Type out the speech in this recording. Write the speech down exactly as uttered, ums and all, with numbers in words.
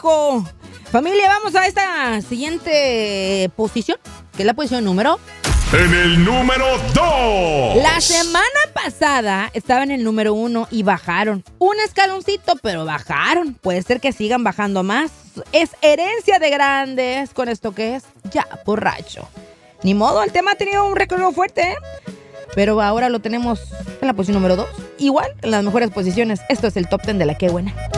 trabajo. Familia, vamos a esta siguiente posición, que es la posición número... En el número dos. La semana pasada estaba en el número uno y bajaron. Un escaloncito, pero bajaron. Puede ser que sigan bajando más. Es herencia de grandes. ¿Con esto qué es? Ya, borracho. Ni modo, el tema ha tenido un recorrido fuerte, ¿eh? Pero ahora lo tenemos en la posición número dos. Igual, en las mejores posiciones. Esto es el Top ten de la Qué Buena.